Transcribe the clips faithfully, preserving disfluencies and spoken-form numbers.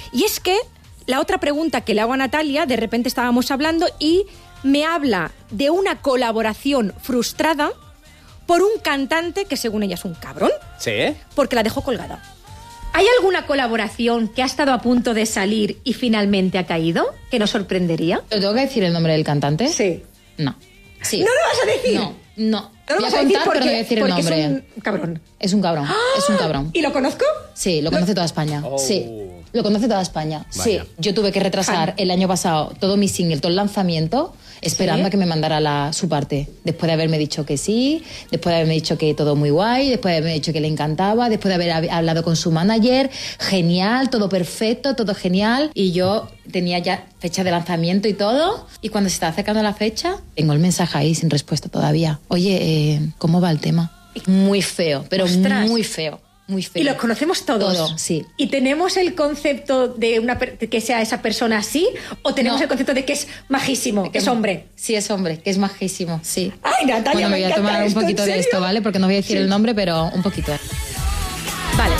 Y es que la otra pregunta que le hago a Natalia, de repente estábamos hablando y me habla de una colaboración frustrada por un cantante que según ella es un cabrón. ¿Sí? Porque la dejó colgada. ¿Hay alguna colaboración que ha estado a punto de salir y finalmente ha caído? ¿Que nos sorprendería? ¿Te tengo que decir el nombre del cantante? Sí. No. Sí. ¿No lo vas a decir? No, no. No lo Voy vas a a decir contar, porque, pero no voy a decir el nombre. es un cabrón. Es un cabrón, ¡Ah! es un cabrón. ¿Y lo conozco? Sí, lo conoce toda España. Oh. Sí, lo conoce toda España. Vaya. Sí, yo tuve que retrasar el año pasado todo mi single, todo el lanzamiento, esperando ¿Sí? a que me mandara la, su parte. Después de haberme dicho que sí, después de haberme dicho que todo muy guay, después de haberme dicho que le encantaba, después de haber hab- hablado con su manager, genial, todo perfecto, todo genial. Y yo tenía ya fecha de lanzamiento y todo. Y cuando se está acercando la fecha, tengo el mensaje ahí sin respuesta todavía. Oye, eh, ¿cómo va el tema? Muy feo, pero Ostras. muy feo. Muy feo. Y lo conocemos todos. Todo, sí. ¿Y tenemos el concepto de una per- que sea esa persona así? ¿O tenemos No. el concepto de que es majísimo, que es hombre? Sí, es hombre, que es majísimo, sí. Ay, Natalia, Bueno, me voy a encanta tomar un esto, poquito ¿en de serio? esto, ¿vale? Porque no voy a decir Sí. el nombre, pero un poquito. Vale.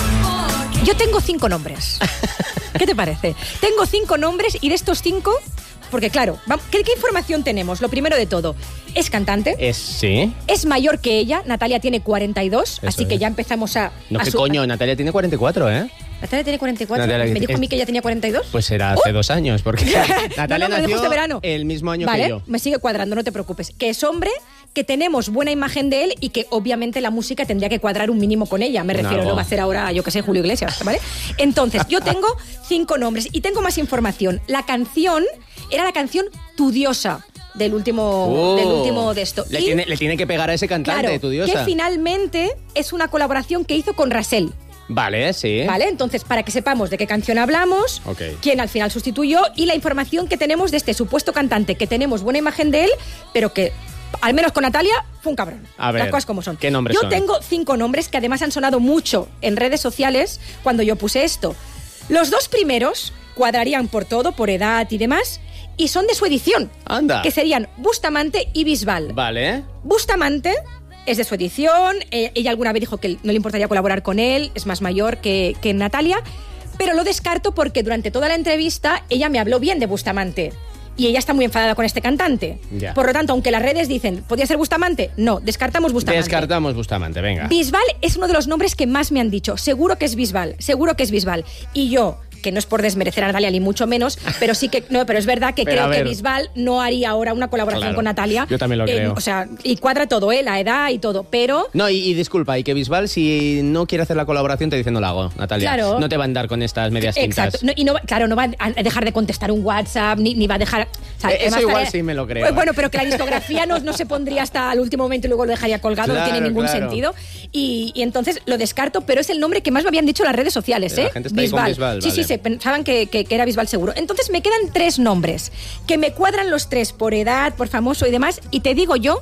Yo tengo cinco nombres. ¿Qué te parece? Tengo cinco nombres y de estos cinco... Porque claro, va- ¿qué, qué información tenemos? Lo primero de todo, es cantante, Es, sí. es mayor que ella, Natalia tiene cuarenta y dos, Eso así que es. ya empezamos a... No, a qué su- coño, Natalia tiene cuarenta y cuatro, ¿eh? Natalia tiene cuarenta y cuatro, Natalia- me dijo a mí es- que ella tenía cuarenta y dos. Pues era hace ¡Uh! dos años, porque Natalia no, no, me lo dijo nació este verano. el mismo año Vale, que yo. me sigue cuadrando, no te preocupes. Que es hombre, que tenemos buena imagen de él y que obviamente la música tendría que cuadrar un mínimo con ella. Me En refiero, algo. no va a hacer ahora, yo que sé, Julio Iglesias, ¿vale? Entonces, yo tengo cinco nombres y tengo más información. La canción era la canción Tu Diosa del último, Oh. del último de esto. Le, Y, tiene, le tiene que pegar a ese cantante, claro, tu diosa. que finalmente es una colaboración que hizo con Rasel. Vale, sí. ¿Vale? Entonces, para que sepamos de qué canción hablamos, Ok. quién al final sustituyó y la información que tenemos de este supuesto cantante, que tenemos buena imagen de él, pero que, al menos con Natalia, fue un cabrón. A ver, las cosas como son. ¿qué nombres Yo son? tengo cinco nombres que además han sonado mucho en redes sociales cuando yo puse esto. Los dos primeros cuadrarían por todo, por edad y demás, y son de su edición. Anda. Que serían Bustamante y Bisbal. Vale. Bustamante es de su edición, eh, ella alguna vez dijo que no le importaría colaborar con él, es más mayor que, que Natalia, pero lo descarto porque durante toda la entrevista ella me habló bien de Bustamante y ella está muy enfadada con este cantante. Ya. Por lo tanto, aunque las redes dicen, ¿podría ser Bustamante? No, descartamos Bustamante. Descartamos Bustamante, venga. Bisbal es uno de los nombres que más me han dicho, seguro que es Bisbal, seguro que es Bisbal. Y yo... que no es por desmerecer a Natalia ni mucho menos, pero sí que no, pero es verdad que Pero a creo que ver. Bisbal no haría ahora una colaboración Claro, con Natalia. yo también lo Eh, creo. O sea, y cuadra todo, ¿eh? La edad y todo, pero No, y, y disculpa, y que Bisbal, si no quiere hacer la colaboración, te dice no la hago, Natalia. Claro. No te va a andar con estas medias exacto. tintas. No, y no, va- claro, no va a dejar de contestar un WhatsApp, ni, ni va a dejar. O sea, Eh, eso además, igual eh, sí me lo creo, Pues, eh. bueno, pero que la discografía no, no se pondría hasta el último momento y luego lo dejaría colgado, Claro, no tiene ningún claro. sentido. Y, y entonces lo descarto, pero es el nombre que más me habían dicho en las redes sociales, La ¿eh? gente está ahí con Bisbal, Sí, sí, vale. se pensaban que, que- que era Bisbal seguro. Entonces me quedan tres nombres que me cuadran los tres por edad, por famoso y demás, y te digo yo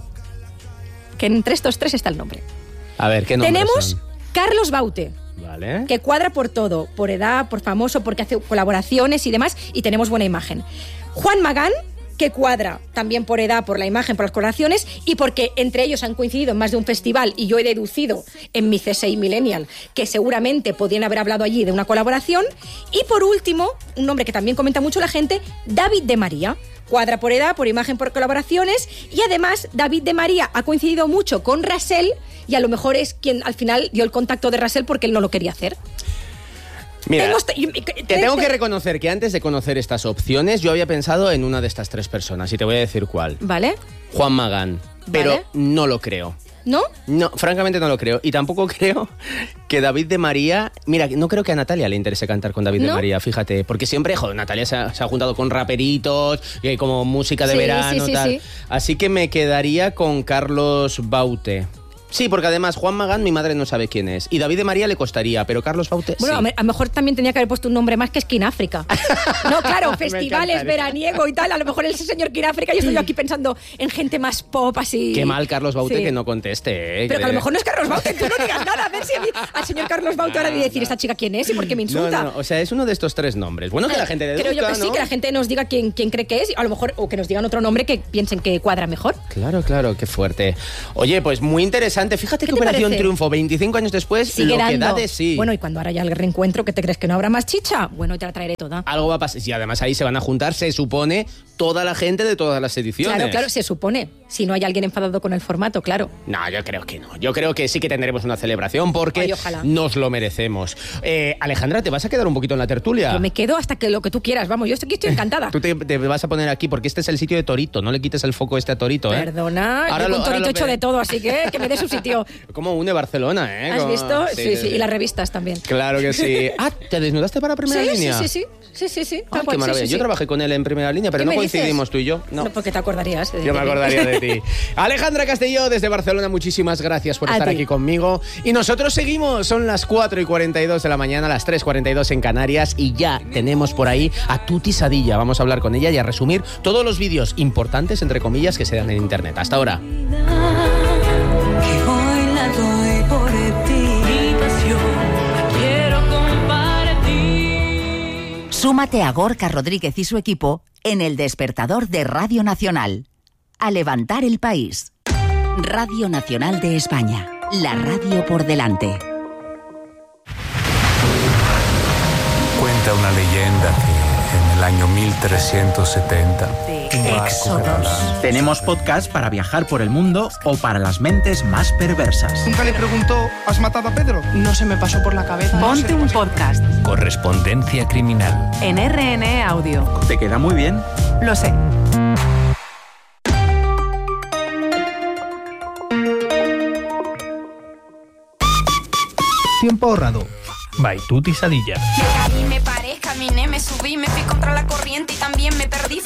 que entre estos tres está el nombre. A ver, ¿qué nombres Tenemos son? Carlos Baute, Vale. que cuadra por todo, por edad, por famoso, porque hace colaboraciones y demás, y tenemos buena imagen. Juan Magán, que cuadra también por edad, por la imagen, por las colaboraciones, y porque entre ellos han coincidido en más de un festival, y yo he deducido en mi C S I Millennial que seguramente podrían haber hablado allí de una colaboración. Y por último, un nombre que también comenta mucho la gente, David de María. Cuadra por edad, por imagen, por colaboraciones, y además David de María ha coincidido mucho con Rasel, y a lo mejor es quien al final dio el contacto de Rasel porque él no lo quería hacer. Mira, Tengo esta- y- te te- tengo te- que reconocer que antes de conocer estas opciones, yo había pensado en una de estas tres personas, y te voy a decir cuál. ¿Vale? Juan Magán. Pero Vale. no lo creo. ¿No? No, francamente no lo creo. Y tampoco creo que David de María... Mira, no creo que a Natalia le interese cantar con David de ¿No? María, fíjate. Porque siempre, joder, Natalia se ha, se ha juntado con raperitos, y hay como música de Sí, verano, sí, sí, tal. sí. Así que me quedaría con Carlos Baute. Sí, porque además Juan Magán mi madre no sabe quién es. Y David de María le costaría, pero Carlos Baute Bueno, sí. a me- a lo mejor también tenía que haber puesto un nombre más que Skin África. No, claro, Me festivales, encantaría. veraniego y tal. A lo mejor ese señor Skin África, yo estoy aquí pensando en gente más pop, así. Qué mal Carlos Baute Sí. que no conteste, ¿eh? Pero que a Que- lo mejor no es Carlos Baute, tú no digas nada. A ver si a mí- al señor Carlos Baute ahora de decir, ¿esta chica quién es y por qué me No, insulta? no, no, o sea, es uno de estos tres nombres. Bueno, que la gente deduzca, Creo yo que sí, ¿no? que la gente nos diga quién, quién cree que es, a lo mejor, o que nos digan otro nombre que piensen que cuadra mejor. Claro, claro, qué fuerte. Oye, pues muy interesante. interesante. Fíjate ¿Qué que te Operación parece? Triunfo, veinticinco años después, Sigue lo que dando. da de sí. Bueno, y cuando ahora ya el reencuentro, ¿qué te crees? ¿Que no habrá más chicha? Bueno, te la traeré toda. Algo va a pasar. Y además ahí se van a juntar, se supone, toda la gente de todas las ediciones. Claro, claro, se supone. Si no hay alguien enfadado con el formato, claro. No, yo creo que no. Yo creo que sí que tendremos una celebración porque Ay, ojalá. nos lo merecemos. Eh, Alejandra, ¿te vas a quedar un poquito en la tertulia? Yo me quedo hasta que lo que tú quieras. Vamos, yo estoy aquí, estoy encantada. Tú te, te vas a poner aquí porque este es el sitio de Torito. No le quites el foco este a Torito, ¿eh? Perdona, Ahora yo lo- con ahora Torito lo he hecho ve- de todo, así que que me dé su sitio. Como une Barcelona, ¿eh? ¿Has Como- visto? Sí, sí, y las revistas también. Claro que sí. Ah, ¿te desnudaste para Primera Sí, Línea? sí, sí, sí, sí, sí, sí, Ay, tal qué cual, sí, maravilla. sí, Yo sí. trabajé con él en Primera Línea, pero ¿Qué no me coincidimos dices? tú y yo. No. No, porque te acordarías. de- Yo me de- acordaría de ti. Alejandra Castelló, desde Barcelona, muchísimas gracias por A estar ti. aquí conmigo. Y nosotros seguimos, son las cuatro y cuarenta y dos de la mañana, las tres y cuarenta y dos en Canarias, y ya tenemos por ahí a Tuti Sadilla. Vamos a hablar con ella y a resumir todos los vídeos importantes, entre comillas, que se dan en internet. Hasta ahora. Que hoy la doy por ti. Mi pasión quiero compartir. Súmate a Gorka Rodríguez y su equipo en El Despertador de Radio Nacional. A levantar el país. Radio Nacional de España. La radio por delante. Cuenta una leyenda que en el año mil trescientos setenta un barco catalán- Tenemos podcast para viajar por el mundo o para las mentes más perversas. Nunca le preguntó, ¿has matado a Pedro? No se me pasó por la cabeza. Ponte un podcast Correspondencia criminal. en R N E Audio. ¿Te queda muy bien? Lo sé. Tiempo ahorrado. By Tuti Sadilla. Me caí, me paré, caminé, me subí, me fui contra la corriente y también me perdí.